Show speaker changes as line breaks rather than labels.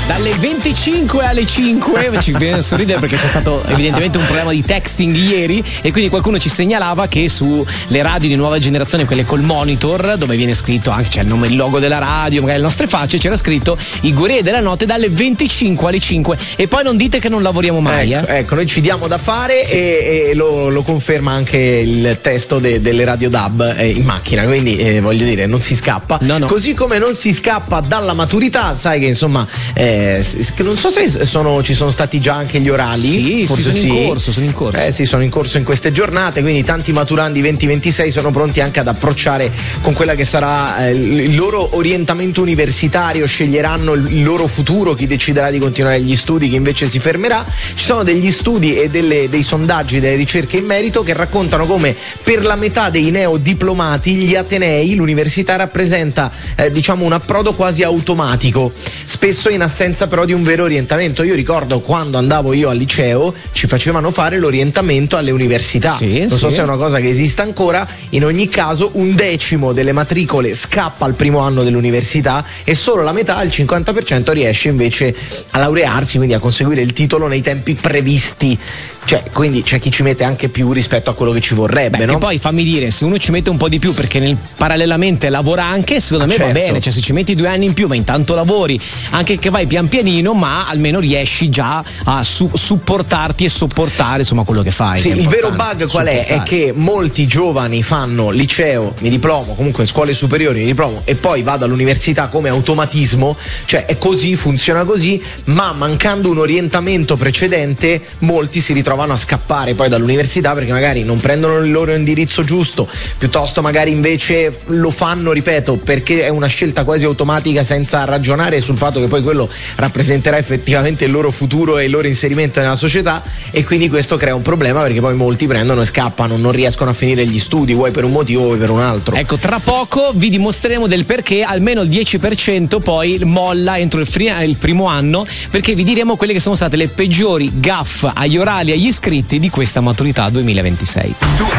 Dalle 25 alle 5 ci viene a sorridere perché c'è stato evidentemente un problema di texting ieri e quindi qualcuno ci segnalava che sulle radio di nuova generazione, quelle col monitor, dove viene scritto anche, c'è il nome, il logo della radio, magari le nostre facce, c'era scritto i Guerrieri della Notte dalle 25 alle 5 e poi non dite che non lavoriamo mai.
Ecco, noi ci diamo da fare, sì. e lo conferma anche il testo delle radio DAB in macchina, quindi voglio dire, non si scappa.
No.
Così come non si scappa dalla maturità, sai che insomma non so se ci sono stati già anche gli orali.
Sì,
forse
sono in corso.
Sì, sono in corso in queste giornate, quindi tanti maturandi 2026 sono pronti anche ad approcciare con quella che sarà il loro orientamento universitario, sceglieranno il loro futuro, chi deciderà di continuare gli studi, chi invece si fermerà. Ci sono degli studi e dei sondaggi, delle ricerche in merito che raccontano come per la metà dei neodiplomati gli atenei, l'università rappresenta un approdo quasi automatico, spesso in assenza però di un vero orientamento. Io ricordo quando andavo io al liceo ci facevano fare l'orientamento alle università, non so se è una cosa che esista ancora. In ogni caso 1/10 delle matricole scappa al primo anno dell'università e solo la metà, il 50%, riesce invece a laurearsi, quindi a conseguire il titolo nei tempi previsti. Quindi c'è chi ci mette anche più rispetto a quello che ci vorrebbe, no?
E poi fammi dire, se uno ci mette un po' di più perché parallelamente lavora anche, secondo me
certo.
Va bene, se ci metti 2 anni in più ma intanto lavori, anche che vai pian pianino, ma almeno riesci già a supportarti e sopportare insomma quello che fai.
Sì, il vero bug qual è? È che molti giovani fanno liceo, mi diplomo, comunque scuole superiori, mi diplomo e poi vado all'università come automatismo, è così, funziona così, ma mancando un orientamento precedente molti si ritrovano a scappare poi dall'università perché magari non prendono il loro indirizzo giusto, piuttosto magari invece lo fanno, ripeto, perché è una scelta quasi automatica senza ragionare sul fatto che poi quello rappresenterà effettivamente il loro futuro e il loro inserimento nella società, e quindi questo crea un problema perché poi molti prendono e scappano, non riescono a finire gli studi, vuoi per un motivo vuoi per un altro.
Ecco, tra poco vi dimostreremo del perché almeno il 10% poi molla entro il primo anno, perché vi diremo quelle che sono state le peggiori gaffe agli orali, agli iscritti di questa maturità 2026.